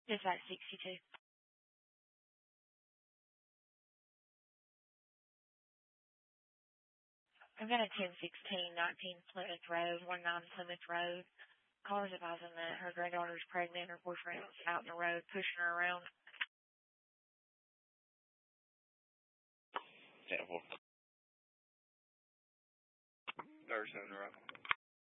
Is that 62? I've got a 101619 Plymouth Road, 19 Plymouth Road. Caller's advising that her granddaughter's pregnant, her boyfriend's out in the road pushing her around. 10-4. Thursday in the road.